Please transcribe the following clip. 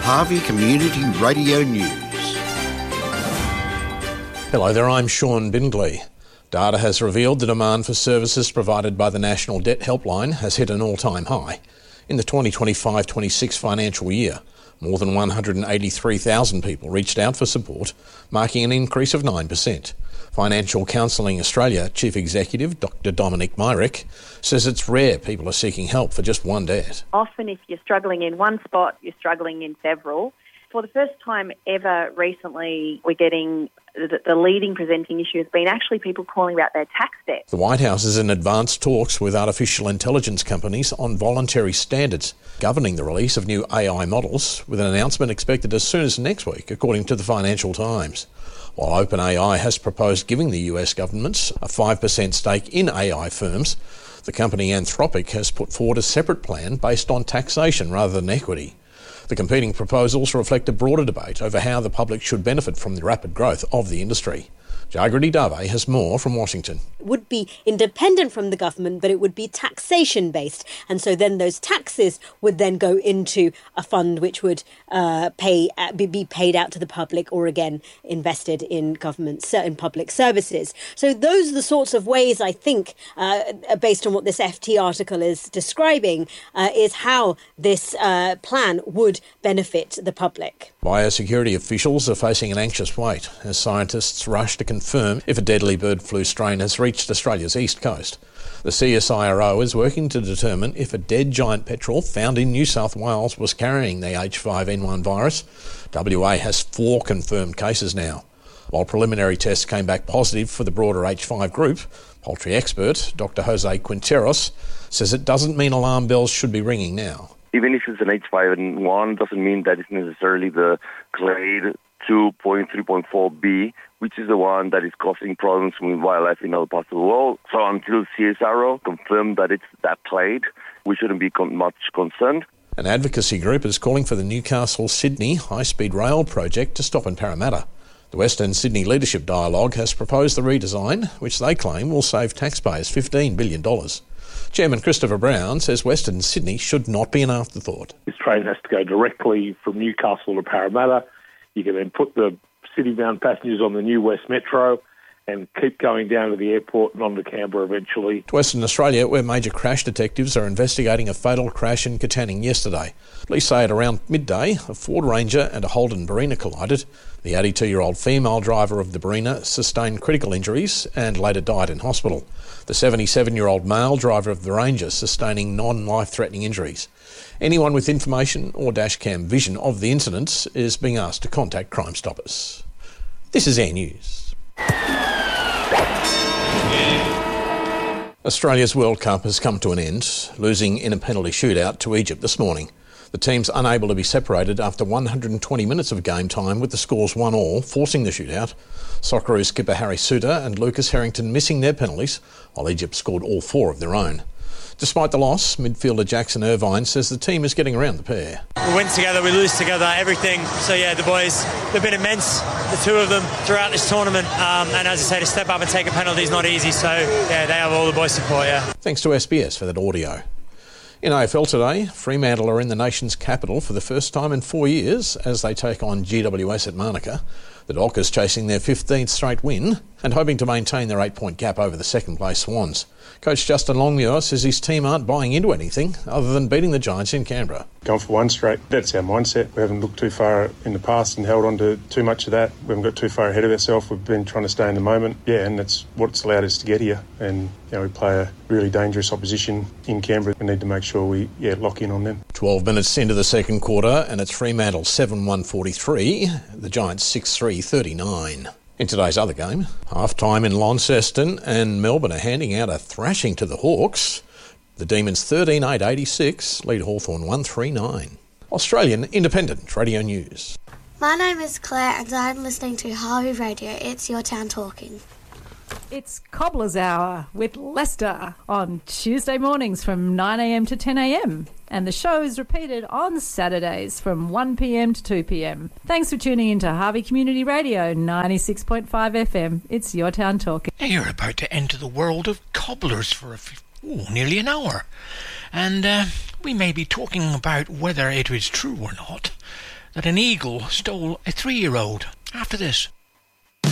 Harvey Community Radio News. Hello there, I'm Sean Bindley. Data has revealed the demand for services provided by the National Debt Helpline has hit an all-time high. In the 2025-26 financial year, more than 183,000 people reached out for support, marking an increase of 9%. Financial Counselling Australia Chief Executive Dr Dominic Myrick says it's rare people are seeking help for just one debt. Often if you're struggling in one spot, you're struggling in several. For the first time ever recently, we're getting the leading presenting issue has been actually people calling about their tax debt. The White House is in advanced talks with artificial intelligence companies on voluntary standards governing the release of new AI models, with an announcement expected as soon as next week, according to the Financial Times. While OpenAI has proposed giving the US government a 5% stake in AI firms, the company Anthropic has put forward a separate plan based on taxation rather than equity. The competing proposals reflect a broader debate over how the public should benefit from the rapid growth of the industry. Jagriti Dave has more from Washington. It would be independent from the government, but it would be taxation-based. And so then those taxes would then go into a fund which would be paid out to the public or, again, invested in government, in public services. So those are the sorts of ways, I think, based on what this FT article is describing, is how this plan would benefit the public. Biosecurity officials are facing an anxious wait as scientists rush to confirm if a deadly bird flu strain has reached Australia's east coast. The CSIRO is working to determine if a dead giant petrel found in New South Wales was carrying the H5N1 virus. WA has 4 confirmed cases now. While preliminary tests came back positive for the broader H5 group, poultry expert Dr Jose Quinteros says it doesn't mean alarm bells should be ringing now. Even if it's an H5N1, doesn't mean that it's necessarily the clade 2.3.4b, which is the one that is causing problems with wildlife in other parts of the world. So until CSIRO confirm that it's that clade, we shouldn't be much concerned. An advocacy group is calling for the Newcastle-Sydney high-speed rail project to stop in Parramatta. The Western Sydney Leadership Dialogue has proposed the redesign, which they claim will save taxpayers $15 billion. Chairman Christopher Brown says Western Sydney should not be an afterthought. This train has to go directly from Newcastle to Parramatta. You can then put the city-bound passengers on the new West Metro and keep going down to the airport and on to Canberra eventually. To Western Australia, where major crash detectives are investigating a fatal crash in Katanning yesterday. Police say at around midday, a Ford Ranger and a Holden Barina collided. The 82-year-old female driver of the Barina sustained critical injuries and later died in hospital. The 77-year-old male driver of the Ranger sustaining non-life-threatening injuries. Anyone with information or dashcam vision of the incidents is being asked to contact Crime Stoppers. This is Air News. Australia's World Cup has come to an end, losing in a penalty shootout to Egypt this morning. The team's unable to be separated after 120 minutes of game time with the scores 1-1, forcing the shootout. Socceroos skipper Harry Suter and Lucas Harrington missing their penalties, while Egypt scored all 4 of their own. Despite the loss, midfielder Jackson Irvine says the team is getting around the pair. We win together, we lose together, everything. So yeah, the boys, they've been immense, the 2 of them, throughout this tournament. And as I say, to step up and take a penalty is not easy. So yeah, they have all the boys' support, yeah. Thanks to SBS for that audio. In AFL today, Fremantle are in the nation's capital for the first time in 4 years as they take on GWS at Manuka. The Dockers chasing their 15th straight win and hoping to maintain their 8-point gap over the second-place Swans. Coach Justin Longmuir says his team aren't buying into anything other than beating the Giants in Canberra. Gone for one straight. That's our mindset. We haven't looked too far in the past and held on to too much of that. We haven't got too far ahead of ourselves. We've been trying to stay in the moment. Yeah, and that's what's allowed us to get here. And we play a really dangerous opposition in Canberra. We need to make sure we lock in on them. 12 minutes into the second quarter and it's Fremantle 7-1-43, the Giants 6-3-39. In today's other game, half-time in Launceston and Melbourne are handing out a thrashing to the Hawks. The Demons 13-8-86 lead Hawthorn 1-3-9. Australian Independent Radio News. My name is Claire and I'm listening to Harvey Radio. It's Your Town Talking. It's Cobbler's Hour with Lester on Tuesday mornings from 9am to 10am. And the show is repeated on Saturdays from 1pm to 2pm. Thanks for tuning in to Harvey Community Radio 96.5 FM. It's Your Town Talking. Now you're about to enter the world of cobblers for nearly an hour. And we may be talking about whether it is true or not that an eagle stole a 3-year-old. After this.